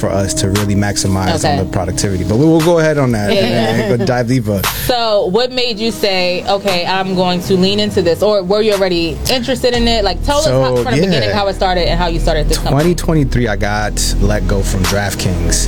for us to really maximize on the productivity. But we'll go ahead on that and go dive deeper. So what made you say, okay, I'm going to lean into this? Or were you already interested in it? Like, tell us from the beginning how it started and how you started this company. 2023, I got let go from DraftKings.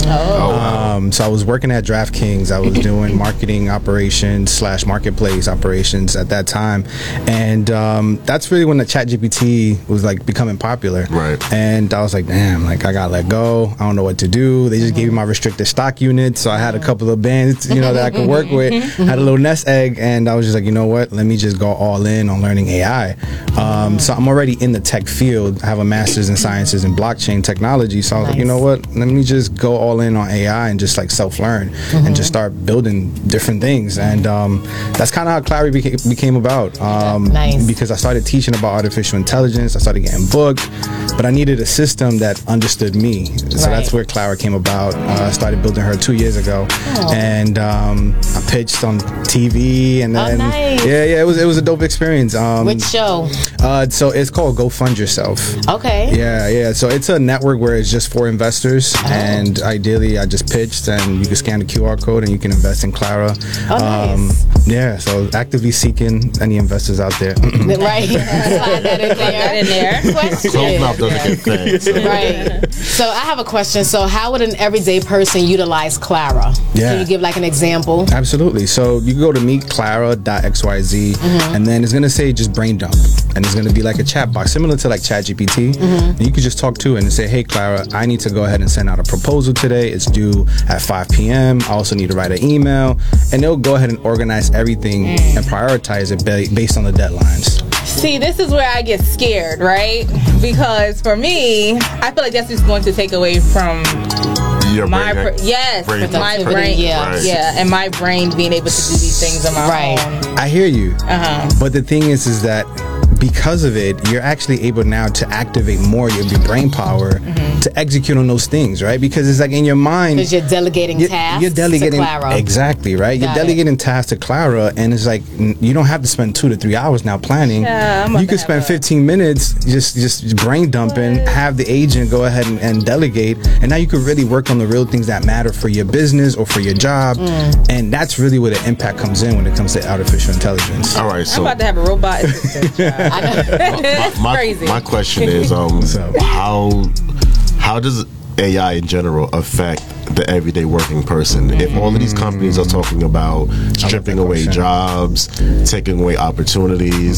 So I was working at DraftKings. I was doing marketing operations / marketplace operations at that time. And that's really when the ChatGPT was like becoming popular. Right. And I was like, damn, like I got let go. I don't know what to do. They just gave me my restricted stock unit. So I had a couple of bands, that I could work with. Had a little nest egg. And I was just like, you know what? Let me just go all in on learning AI. So I'm already in the tech field. I have a master's in sciences and blockchain technology. So I was like, you know what? Let me just go all in on AI and just like self-learn and just start building different things. And that's kind of how Clary became about. Because I started teaching about artificial intelligence. I started getting booked, but I needed a system that understood me. So that's where Clara came about. I started building her 2 years ago, and I pitched on TV, and then it was a dope experience. Which show? So it's called Go Fund Yourself. Okay. Yeah. So it's a network where it's just for investors, and ideally I just pitched, and you can scan the QR code and you can invest in Clara. Yeah, so actively seeking any investors out there. Right. Slide that in there. Question. Closed mouth doesn't get fed. Right. So I have a question. So how would an everyday person utilize Clara? Yeah. Can you give like an example? Absolutely. So you can go to meetclara.xyz, and then it's going to say just brain dump. And it's going to be like a chat box, similar to like ChatGPT. And you can just talk to it and say, hey, Clara, I need to go ahead and send out a proposal today. It's due at 5 p.m. I also need to write an email. And they'll go ahead and organize everything and prioritize it based on the deadlines. See, this is where I get scared, right? Because for me, I feel like that's just going to take away from my brain. And my brain being able to do these things on my own. I hear you. But the thing is that because of it, you're actually able now to activate more of your brain power to execute on those things, right? Because it's like in your mind, because you're delegating tasks. You're delegating to Clara. Exactly, right? You're delegating tasks to Clara, and it's like you don't have to spend 2 to 3 hours now planning. You could spend 15 minutes just brain dumping, have the agent go ahead and delegate, and now you could really work on the real things that matter for your business or for your job, and that's really where the impact comes in when it comes to artificial intelligence. All right, so I'm about to have a robot assistant. My question is, how does AI in general affect the everyday working person? If all of these companies are talking about stripping away jobs, taking away opportunities,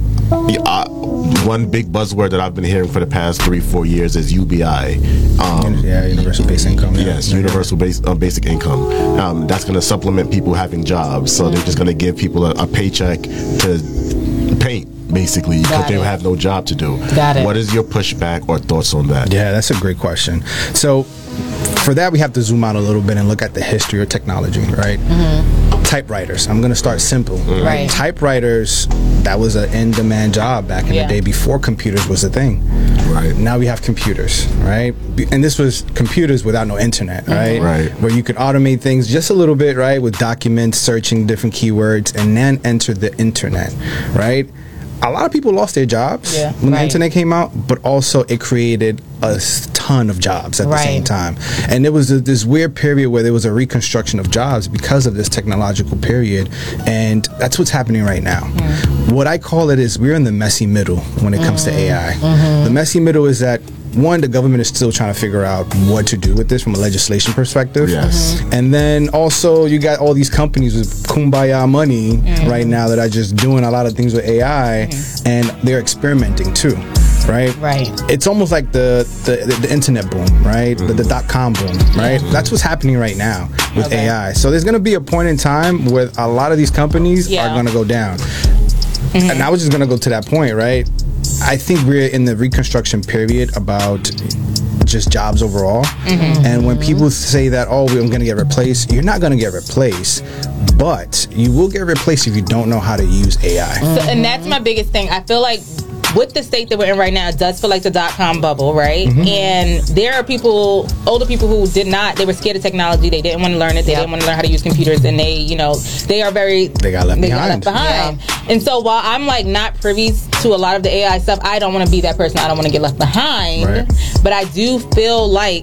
one big buzzword that I've been hearing for the past 3-4 years is UBI. Universal Basic Income. Yes, Universal Basic Income. That's going to supplement people having jobs. So they're just going to give people a paycheck to paint, basically, because they have no job to do. What is your pushback or thoughts on that? Yeah, that's a great question. So for that, we have to zoom out a little bit and look at the history of technology, right? Typewriters. I'm going to start simple. Right. Typewriters, that was an in-demand job back in the day before computers was a thing. Right. Now we have computers, right? And this was computers without no internet, right? Right. Where you could automate things just a little bit, right? With documents, searching different keywords, and then enter the internet, right? A lot of people lost their jobs when the internet came out, but also it created a ton of jobs at the same time. And there was this weird period where there was a reconstruction of jobs because of this technological period, and that's what's happening right now. What I call it is we're in the messy middle when it comes to AI. The messy middle is that, one, the government is still trying to figure out what to do with this from a legislation perspective. Yes. And then also you got all these companies with kumbaya money right now that are just doing a lot of things with AI, and they're experimenting too. Right? It's almost like the internet boom, right? The .com boom, right? That's what's happening right now with AI. So there's going to be a point in time where a lot of these companies are going to go down. And I was just going to go to that point, right? I think we're in the reconstruction period about just jobs overall. And when people say that, I'm going to get replaced, you're not going to get replaced. But you will get replaced if you don't know how to use AI. And that's my biggest thing. I feel like with the state that we're in right now, it does feel like the .com bubble, right? And there are people, older people who they were scared of technology. They didn't want to learn it. They didn't want to learn how to use computers, and they got left behind. And so while I'm like not privy to a lot of the AI stuff, I don't want to be that person. I don't want to get left behind. But I do feel like